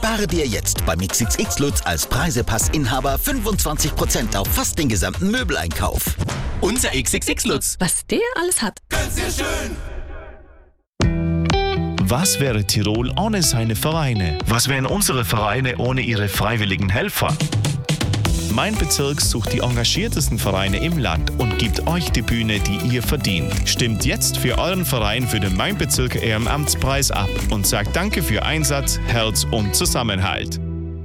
Spare dir jetzt beim XXX Lutz als Preisepass-Inhaber 25% auf fast den gesamten Möbeleinkauf. Unser XXX Lutz. Was der alles hat. Ganz sehr schön. Was wäre Tirol ohne seine Vereine? Was wären unsere Vereine ohne ihre freiwilligen Helfer? Mein Bezirk sucht die engagiertesten Vereine im Land und gibt euch die Bühne, die ihr verdient. Stimmt jetzt für euren Verein für den Mein Bezirk Ehrenamtspreis ab und sagt Danke für Einsatz, Herz und Zusammenhalt.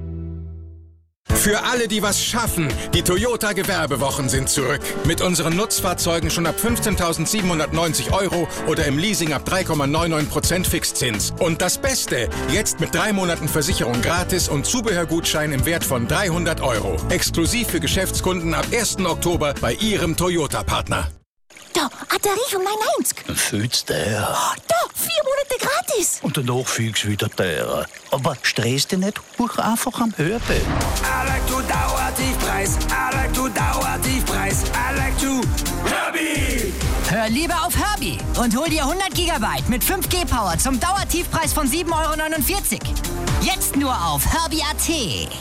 Für alle, die was schaffen, die Toyota Gewerbewochen sind zurück. Mit unseren Nutzfahrzeugen schon ab 15.790 € oder im Leasing ab 3,99% Fixzins. Und das Beste, jetzt mit 3 Monaten Versicherung gratis und Zubehörgutschein im Wert von 300 €. Exklusiv für Geschäftskunden ab 1. Oktober bei Ihrem Toyota-Partner. Da, Batterie von 990. Fühlt's der? Da, 4 Monate gratis. Und danach fühlst du wieder der. Aber stress dich nicht, buch einfach am Hörbe. I like to Dauertiefpreis. I like to Dauertiefpreis. I like to Herbie. Hör lieber auf Herbie und hol dir 100 GB mit 5G-Power zum Dauertiefpreis von 7,49 €. Jetzt nur auf Herbie.at.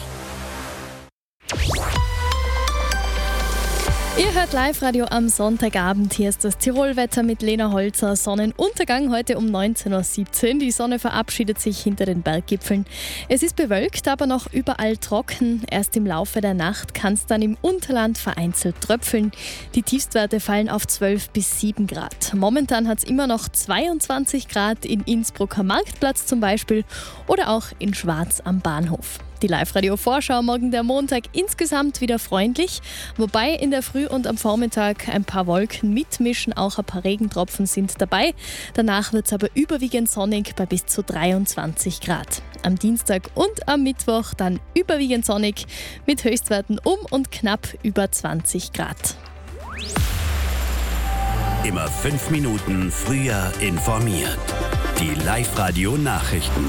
Ihr hört Live-Radio am Sonntagabend. Hier ist das Tirolwetter mit Lena Holzer. Sonnenuntergang heute um 19:17 Uhr. Die Sonne verabschiedet sich hinter den Berggipfeln. Es ist bewölkt, aber noch überall trocken. Erst im Laufe der Nacht kann es dann im Unterland vereinzelt tröpfeln. Die Tiefstwerte fallen auf 12 bis 7 Grad. Momentan hat es immer noch 22 Grad in Innsbruck am Marktplatz zum Beispiel oder auch in Schwaz am Bahnhof. Die Live-Radio-Vorschau morgen der Montag insgesamt wieder freundlich, wobei in der Früh und am Vormittag ein paar Wolken mitmischen, auch ein paar Regentropfen sind dabei. Danach wird es aber überwiegend sonnig bei bis zu 23 Grad. Am Dienstag und am Mittwoch dann überwiegend sonnig mit Höchstwerten um und knapp über 20 Grad. Immer 5 Minuten früher informiert. Die Live-Radio-Nachrichten.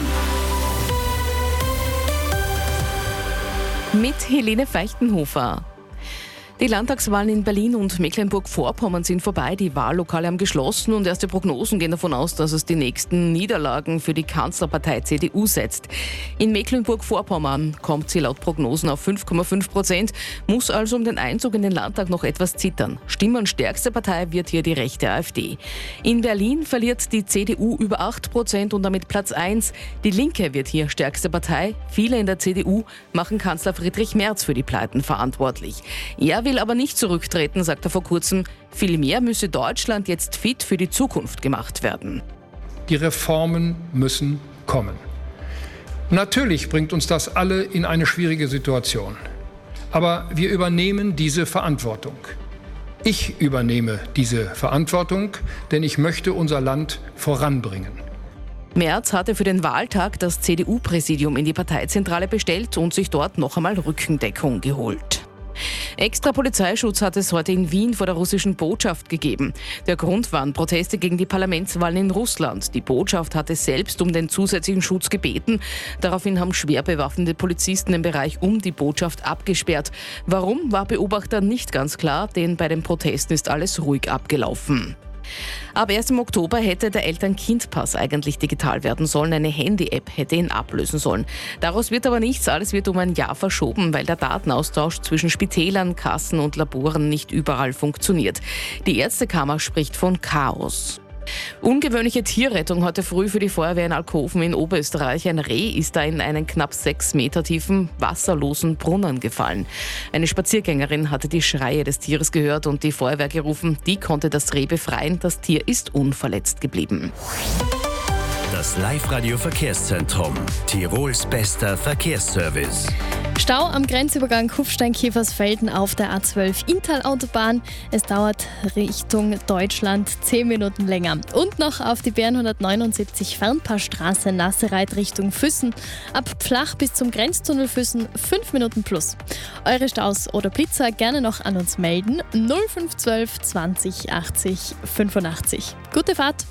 Mit Helene Feichtenhofer. Die Landtagswahlen in Berlin und Mecklenburg-Vorpommern sind vorbei, die Wahllokale haben geschlossen und erste Prognosen gehen davon aus, dass es die nächsten Niederlagen für die Kanzlerpartei CDU setzt. In Mecklenburg-Vorpommern kommt sie laut Prognosen auf 5,5%, muss also um den Einzug in den Landtag noch etwas zittern. Stimmenstärkste Partei wird hier die rechte AfD. In Berlin verliert die CDU über 8% und damit Platz 1. Die Linke wird hier stärkste Partei. Viele in der CDU machen Kanzler Friedrich Merz für die Pleiten verantwortlich. Er will aber nicht zurücktreten, sagt er vor kurzem. Vielmehr müsse Deutschland jetzt fit für die Zukunft gemacht werden. Die Reformen müssen kommen. Natürlich bringt uns das alle in eine schwierige Situation. Aber wir übernehmen diese Verantwortung. Ich übernehme diese Verantwortung, denn ich möchte unser Land voranbringen. Merz hatte für den Wahltag das CDU-Präsidium in die Parteizentrale bestellt und sich dort noch einmal Rückendeckung geholt. Extra Polizeischutz hat es heute in Wien vor der russischen Botschaft gegeben. Der Grund waren Proteste gegen die Parlamentswahlen in Russland. Die Botschaft hatte selbst um den zusätzlichen Schutz gebeten. Daraufhin haben schwer bewaffnete Polizisten den Bereich um die Botschaft abgesperrt. Warum, war Beobachtern nicht ganz klar, denn bei den Protesten ist alles ruhig abgelaufen. Ab 1. Oktober hätte der Eltern-Kind-Pass eigentlich digital werden sollen. Eine Handy-App hätte ihn ablösen sollen. Daraus wird aber nichts. Alles wird um ein Jahr verschoben, weil der Datenaustausch zwischen Spitälern, Kassen und Laboren nicht überall funktioniert. Die Ärztekammer spricht von Chaos. Ungewöhnliche Tierrettung heute früh für die Feuerwehr in Alkoven in Oberösterreich. Ein Reh ist da in einen knapp 6 Meter tiefen, wasserlosen Brunnen gefallen. Eine Spaziergängerin hatte die Schreie des Tieres gehört und die Feuerwehr gerufen. Die konnte das Reh befreien. Das Tier ist unverletzt geblieben. Das Live-Radio-Verkehrszentrum. Tirols bester Verkehrsservice. Stau am Grenzübergang Kufstein-Kiefersfelden auf der A12 Inntal-Autobahn. Es dauert Richtung Deutschland 10 Minuten länger. Und noch auf die BR179 Fernpassstraße Nassereit Richtung Füssen. Ab Pflach bis zum Grenztunnel Füssen 5 Minuten plus. Eure Staus oder Blitzer gerne noch an uns melden. 0512 20 80 85. Gute Fahrt!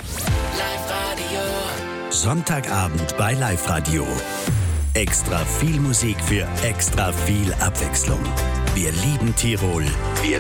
Sonntagabend bei Live-Radio. Extra viel Musik für extra viel Abwechslung. Wir lieben Tirol. Wir